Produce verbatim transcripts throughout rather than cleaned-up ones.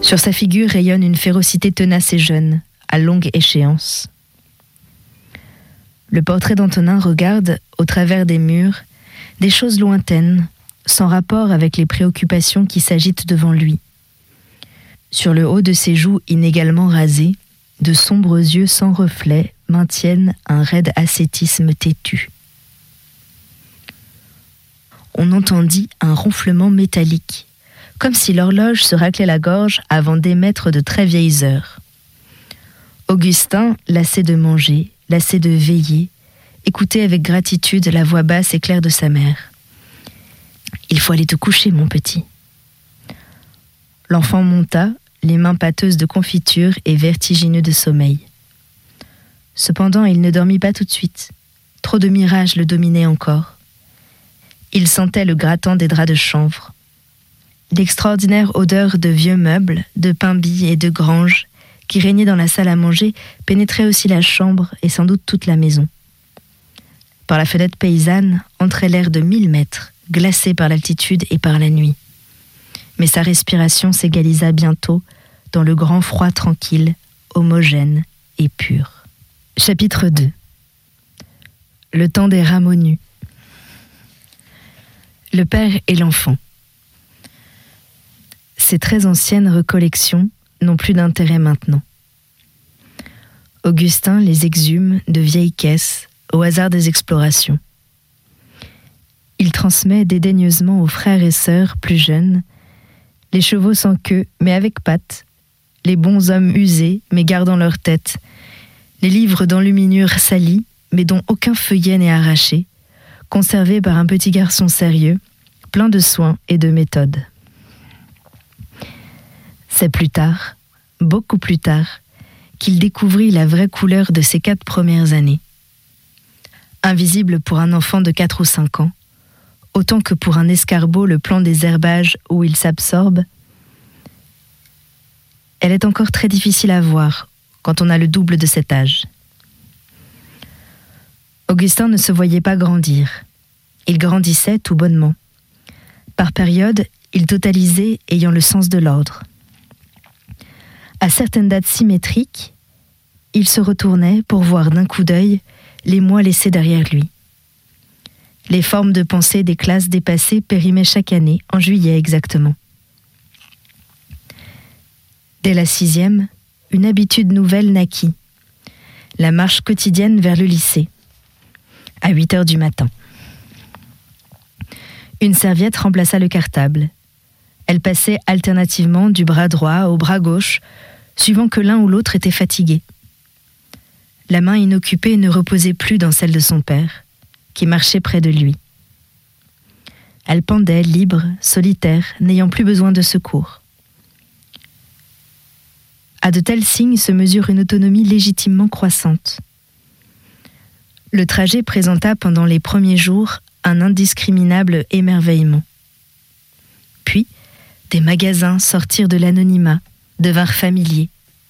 Sur sa figure rayonne une férocité tenace et jeune, à longue échéance. Le portrait d'Antonin regarde, au travers des murs, des choses lointaines, sans rapport avec les préoccupations qui s'agitent devant lui. Sur le haut de ses joues inégalement rasées, de sombres yeux sans reflet maintiennent un raide ascétisme têtu. On entendit un ronflement métallique, comme si l'horloge se raclait la gorge avant d'émettre de très vieilles heures. Augustin, lassé de manger, lassé de veiller, écoutait avec gratitude la voix basse et claire de sa mère. « Il faut aller te coucher, mon petit. » L'enfant monta, les mains pâteuses de confiture et vertigineux de sommeil. Cependant, il ne dormit pas tout de suite. Trop de mirages le dominaient encore. Il sentait le grattant des draps de chanvre. L'extraordinaire odeur de vieux meubles, de pain-billes et de grange qui régnait dans la salle à manger pénétrait aussi la chambre et sans doute toute la maison. Par la fenêtre paysanne entrait l'air de mille mètres, glacé par l'altitude et par la nuit. Mais sa respiration s'égalisa bientôt dans le grand froid tranquille, homogène et pur. Chapitre deux. Le temps des rameaux nus. Le père et l'enfant. Ces très anciennes recollections n'ont plus d'intérêt maintenant. Augustin les exhume de vieilles caisses au hasard des explorations. Il transmet dédaigneusement aux frères et sœurs plus jeunes les chevaux sans queue mais avec pattes, les bons hommes usés mais gardant leur tête, les livres d'enluminure salis mais dont aucun feuillet n'est arraché, conservés par un petit garçon sérieux, plein de soins et de méthode. C'est plus tard, beaucoup plus tard, qu'il découvrit la vraie couleur de ses quatre premières années. Invisible pour un enfant de quatre ou cinq ans, autant que pour un escargot le plan des herbages où il s'absorbe, elle est encore très difficile à voir quand on a le double de cet âge. Augustin ne se voyait pas grandir. Il grandissait tout bonnement. Par période, il totalisait ayant le sens de l'ordre. À certaines dates symétriques, il se retournait pour voir d'un coup d'œil les mois laissés derrière lui. Les formes de pensée des classes dépassées périmaient chaque année, en juillet exactement. Dès la sixième, une habitude nouvelle naquit. La marche quotidienne vers le lycée, à huit heures du matin. Une serviette remplaça le cartable. Elle passait alternativement du bras droit au bras gauche, suivant que l'un ou l'autre était fatigué. La main inoccupée ne reposait plus dans celle de son père, qui marchait près de lui. Elle pendait, libre, solitaire, n'ayant plus besoin de secours. À de tels signes se mesure une autonomie légitimement croissante. Le trajet présenta pendant les premiers jours un indiscriminable émerveillement. Puis, des magasins sortirent de l'anonymat, devinrent familiers.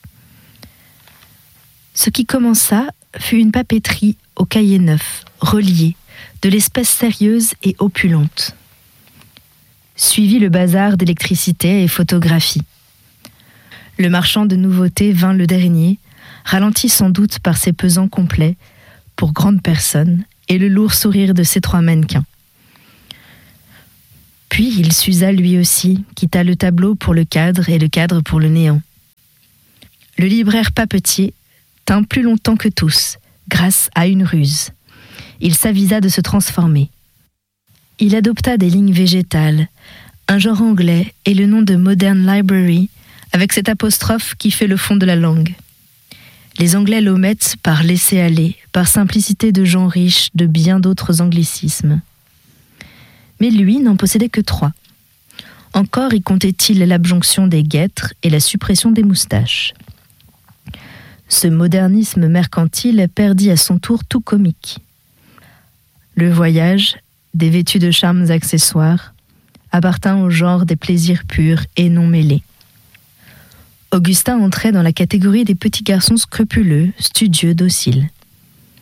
Ce qui commença fut une papeterie au cahier neuf, relié, de l'espèce sérieuse et opulente. Suivit le bazar d'électricité et photographie. Le marchand de nouveautés vint le dernier, ralenti sans doute par ses pesants complets, pour grandes personnes, et le lourd sourire de ses trois mannequins. Puis il s'usa lui aussi, quitta le tableau pour le cadre et le cadre pour le néant. Le libraire papetier tint plus longtemps que tous, grâce à une ruse. Il s'avisa de se transformer. Il adopta des lignes végétales, un genre anglais et le nom de Modern Library, avec cette apostrophe qui fait le fond de la langue. Les Anglais l'omettent par laisser-aller, par simplicité de gens riches de bien d'autres anglicismes. Mais lui n'en possédait que trois. Encore y comptait-il l'abjonction des guêtres et la suppression des moustaches. Ce modernisme mercantile perdit à son tour tout comique. Le voyage, dévêtu de charmes accessoires, appartint au genre des plaisirs purs et non mêlés. Augustin entrait dans la catégorie des petits garçons scrupuleux, studieux, dociles.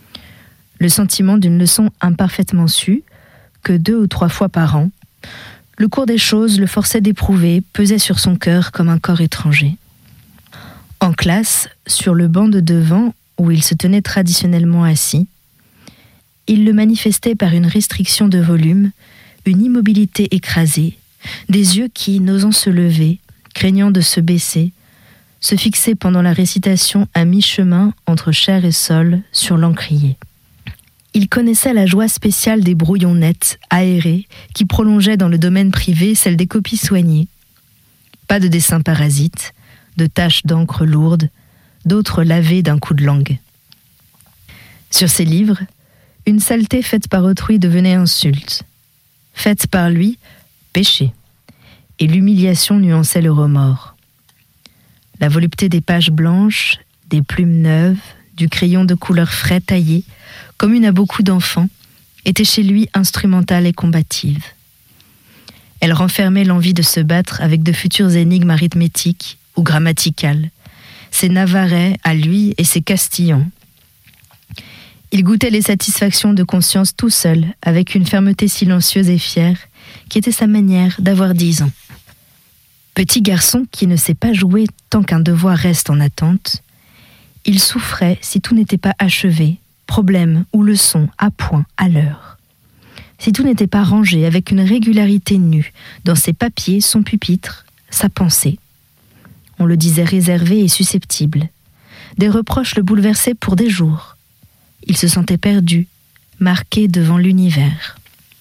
Le sentiment d'une leçon imparfaitement sue, que deux ou trois fois par an, Le cours des choses le forçait d'éprouver, pesait sur son cœur comme un corps étranger. En classe, sur le banc de devant, où il se tenait traditionnellement assis, il le manifestait par une restriction de volume, une immobilité écrasée, des yeux qui, n'osant se lever, craignant de se baisser, se fixaient pendant la récitation à mi-chemin entre chair et sol sur l'encrier. Il connaissait la joie spéciale des brouillons nets, aérés, qui prolongeaient dans le domaine privé celle des copies soignées. Pas de dessins parasites, de taches d'encre lourdes, d'autres lavées d'un coup de langue. Sur ses livres, une saleté faite par autrui devenait insulte. Faite par lui, péché. Et l'humiliation nuançait le remords. La volupté des pages blanches, des plumes neuves, du crayon de couleur frais taillé, commune à beaucoup d'enfants, était chez lui instrumentale et combative. Elle renfermait l'envie de se battre avec de futures énigmes arithmétiques ou grammaticales, ses Navarrais à lui et ses Castillans. Il goûtait les satisfactions de conscience tout seul, avec une fermeté silencieuse et fière, qui était sa manière d'avoir dix ans. Petit garçon qui ne sait pas jouer tant qu'un devoir reste en attente, il souffrait si tout n'était pas achevé, problème ou leçon à point, à l'heure. Si tout n'était pas rangé avec une régularité nue dans ses papiers, son pupitre, sa pensée. On le disait réservé et susceptible. Des reproches le bouleversaient pour des jours. Il se sentait perdu, marqué devant l'univers.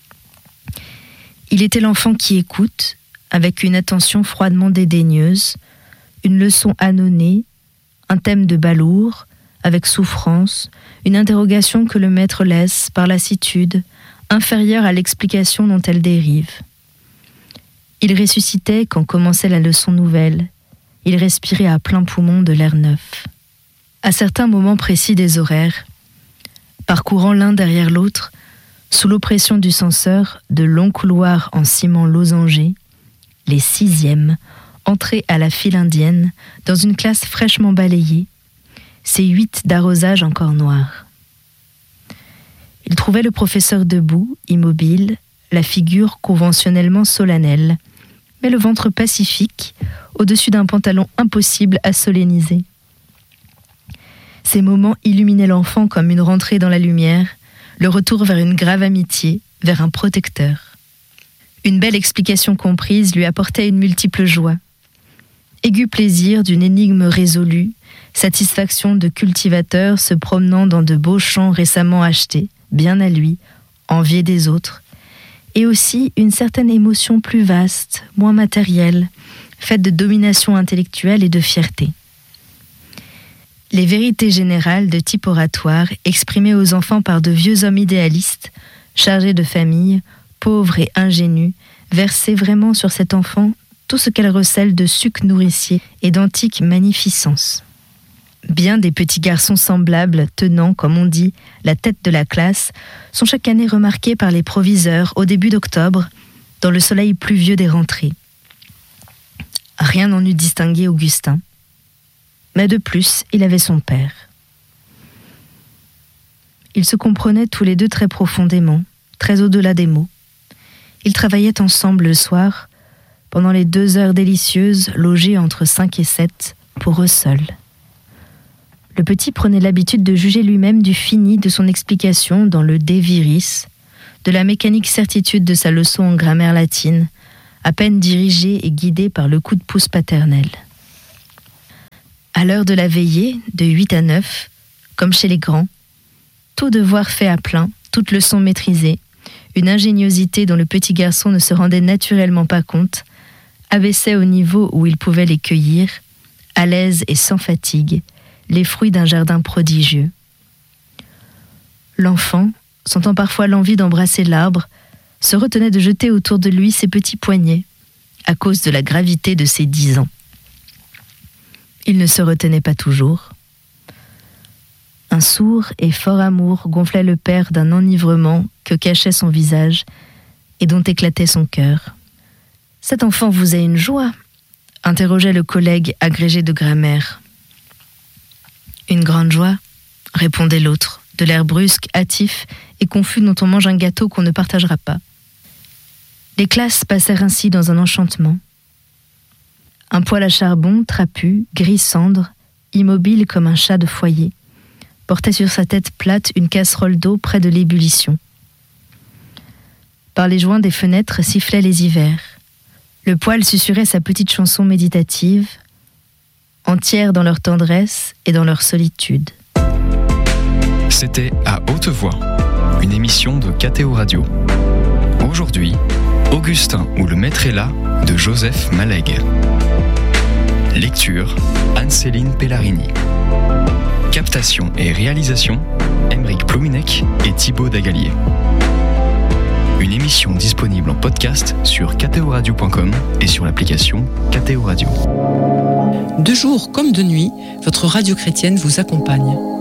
Il était l'enfant qui écoute, avec une attention froidement dédaigneuse, une leçon annonnée, un thème de balourd, avec souffrance, une interrogation que le maître laisse, par lassitude, inférieure à l'explication dont elle dérive. Il ressuscitait quand commençait la leçon nouvelle. Il respirait à plein poumon de l'air neuf. À certains moments précis des horaires, parcourant l'un derrière l'autre, sous l'oppression du censeur, de longs couloirs en ciment losangé, les sixièmes entraient à la file indienne dans une classe fraîchement balayée, ses huit d'arrosage encore noirs. Il trouvait le professeur debout, immobile, la figure conventionnellement solennelle, mais le ventre pacifique, au-dessus d'un pantalon impossible à solenniser. Ces moments illuminaient l'enfant comme une rentrée dans la lumière, le retour vers une grave amitié, vers un protecteur. Une belle explication comprise lui apportait une multiple joie. Aigu plaisir d'une énigme résolue, satisfaction de cultivateur se promenant dans de beaux champs récemment achetés, bien à lui, enviés des autres, et aussi une certaine émotion plus vaste, moins matérielle, faite de domination intellectuelle et de fierté. Les vérités générales de type oratoire, exprimées aux enfants par de vieux hommes idéalistes, chargés de famille, pauvres et ingénus, versaient vraiment sur cet enfant tout ce qu'elle recèle de suc nourricier et d'antique magnificence. Bien des petits garçons semblables, tenant, comme on dit, la tête de la classe, sont chaque année remarqués par les proviseurs au début d'octobre, dans le soleil pluvieux des rentrées. Rien n'en eût distingué Augustin. Mais de plus, il avait son père. Ils se comprenaient tous les deux très profondément, très au-delà des mots. Ils travaillaient ensemble le soir, pendant les deux heures délicieuses, logées entre cinq et sept, pour eux seuls. Le petit prenait l'habitude de juger lui-même du fini de son explication dans le De Viris, de la mécanique certitude de sa leçon en grammaire latine, à peine dirigée et guidée par le coup de pouce paternel. À l'heure de la veillée, de huit à neuf, comme chez les grands, tout devoir fait à plein, toute leçon maîtrisée, une ingéniosité dont le petit garçon ne se rendait naturellement pas compte, abaissait au niveau où il pouvait les cueillir, à l'aise et sans fatigue, les fruits d'un jardin prodigieux. L'enfant, sentant parfois l'envie d'embrasser l'arbre, se retenait de jeter autour de lui ses petits poignets, à cause de la gravité de ses dix ans. Il ne se retenait pas toujours. Un sourd et fort amour gonflait le père d'un enivrement que cachait son visage et dont éclatait son cœur. « Cet enfant vous est une joie ?» interrogeait le collègue agrégé de grammaire. « Une grande joie ?» répondait l'autre, de l'air brusque, hâtif et confus dont on mange un gâteau qu'on ne partagera pas. Les classes passèrent ainsi dans un enchantement. Un poêle à charbon, trapu, gris cendre, immobile comme un chat de foyer, portait sur sa tête plate une casserole d'eau près de l'ébullition. Par les joints des fenêtres sifflaient les hivers. Le poêle susurrait sa petite chanson méditative, entière dans leur tendresse et dans leur solitude. C'était À Haute Voix, une émission de K T O Radio. Aujourd'hui, Augustin ou le maître est là de Joseph Mallègue. Lecture, Anne-Céline Pellarini. Captation et réalisation, Aymeric Plouminec et Thibaut Dagalier. Une émission disponible en podcast sur k t o radio point com et sur l'application K T O Radio. De jour comme de nuit, votre radio chrétienne vous accompagne.